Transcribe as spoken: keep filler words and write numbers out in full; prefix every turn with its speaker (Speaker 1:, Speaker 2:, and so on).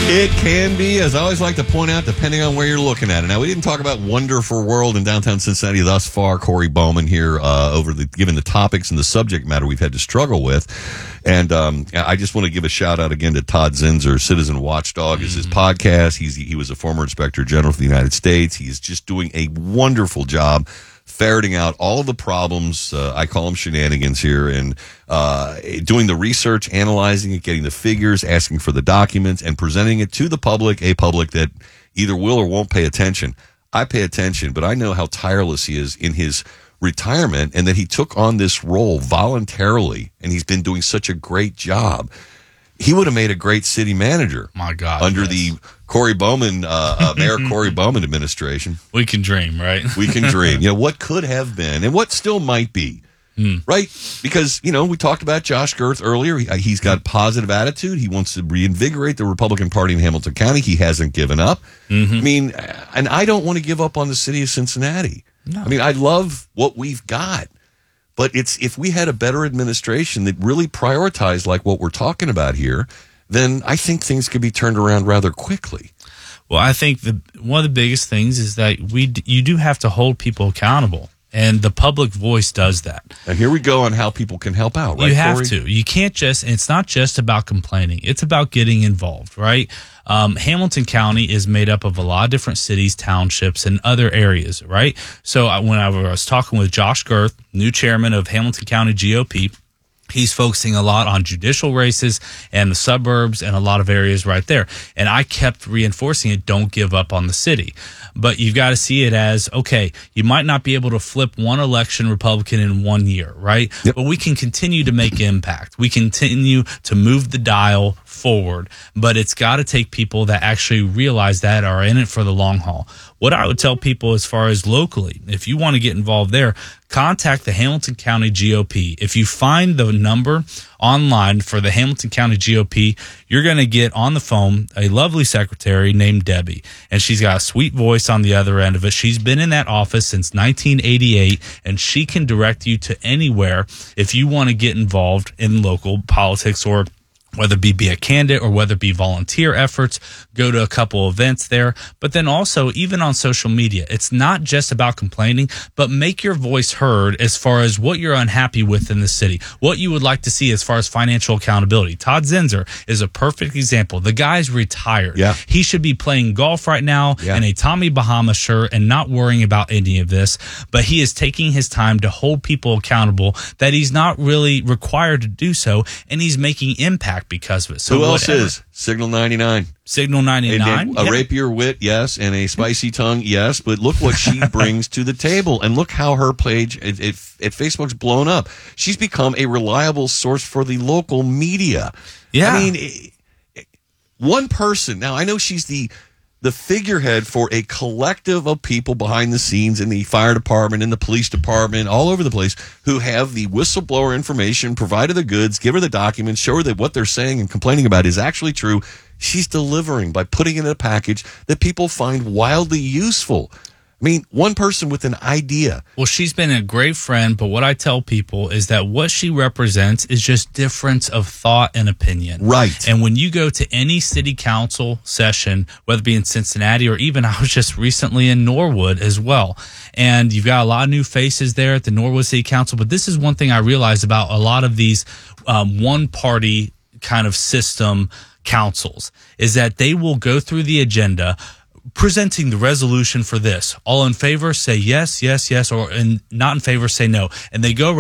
Speaker 1: It can be, as I always like to point out, depending on where you're looking at it. Now, we didn't talk about Wonderful World in downtown Cincinnati thus far. Corey Bowman here, uh, over the given the topics and the subject matter we've had to struggle with. And um, I just want to give a shout out again to Todd Zinser. Citizen Watchdog is his podcast. He's he was a former Inspector General for the United States. He's just doing a wonderful job ferreting out all of the problems, uh, I call them shenanigans here, and uh, doing the research, analyzing it, getting the figures, asking for the documents, and presenting it to the public, a public that either will or won't pay attention. I pay attention, but I know how tireless he is in his retirement and that he took on this role voluntarily, and he's been doing such a great job. He would have made a great city manager.
Speaker 2: My God.
Speaker 1: Under
Speaker 2: yes.
Speaker 1: the Corey Bowman, uh, uh, Mayor Corey Bowman administration.
Speaker 2: We can dream, right?
Speaker 1: We can dream. You know, what could have been and what still might be, hmm. right? Because, you know, we talked about Josh Girth earlier. He, he's got positive attitude. He wants to reinvigorate the Republican Party in Hamilton County. He hasn't given up. Mm-hmm. I mean, and I don't want to give up on the city of Cincinnati. No. I mean, I love what we've got. But it's if we had a better administration that really prioritized like what we're talking about here, then I think things could be turned around rather quickly.
Speaker 2: Well, I think the, one of the biggest things is that we you do have to hold people accountable, and the public voice does that.
Speaker 1: And here we go on how people can help out, right,
Speaker 2: You have
Speaker 1: Corey?
Speaker 2: to. You can't just, it's not just about complaining. It's about getting involved, right? Um, Hamilton County is made up of a lot of different cities, townships, and other areas, right? So I, when I was talking with Josh Girth, new chairman of Hamilton County G O P, he's focusing a lot on judicial races and the suburbs and a lot of areas right there. And I kept reinforcing it, don't give up on the city. But you've got to see it as, okay, you might not be able to flip one election Republican in one year, right? Yep. But we can continue to make impact. We continue to move the dial forward. But it's got to take people that actually realize that are in it for the long haul. What I would tell people as far as locally, if you want to get involved there, contact the Hamilton County G O P. If you find the number online for the Hamilton County G O P, you're going to get on the phone a lovely secretary named Debbie, and she's got a sweet voice on the other end of it. She's been in that office since nineteen eighty-eight, and she can direct you to anywhere if you want to get involved in local politics, or whether it be, be a candidate or whether it be volunteer efforts, go to a couple events there. But then also, even on social media, it's not just about complaining, but make your voice heard as far as what you're unhappy with in the city, what you would like to see as far as financial accountability. Todd Zinser is a perfect example. The guy's retired.
Speaker 1: Yeah.
Speaker 2: He should be playing golf right now yeah. in a Tommy Bahama shirt and not worrying about any of this. But he is taking his time to hold people accountable that he's not really required to do so, and he's making impact because of it. So
Speaker 1: who else
Speaker 2: whatever.
Speaker 1: is? Signal ninety-nine.
Speaker 2: Signal ninety-nine.
Speaker 1: A, a
Speaker 2: yep.
Speaker 1: rapier wit, yes, and a spicy tongue, yes. But look what she brings to the table, and look how her page at, at, at Facebook's blown up. She's become a reliable source for the local media.
Speaker 2: Yeah,
Speaker 1: I mean, it, it, one person. Now I know she's the the figurehead for a collective of people behind the scenes in the fire department, in the police department, all over the place, who have the whistleblower information, provide her the goods, give her the documents, show her that what they're saying and complaining about is actually true. She's delivering by putting it in a package that people find wildly useful. I mean, one person with an idea.
Speaker 2: Well, she's been a great friend, but what I tell people is that what she represents is just difference of thought and opinion.
Speaker 1: Right.
Speaker 2: And when you go to any city council session, whether it be in Cincinnati or even I was just recently in Norwood as well, and you've got a lot of new faces there at the Norwood City Council, but this is one thing I realized about a lot of these um, one-party kind of system councils is that they will go through the agenda presenting the resolution for this. All in favor, say yes, yes, yes, or and not in favor, say no. And they go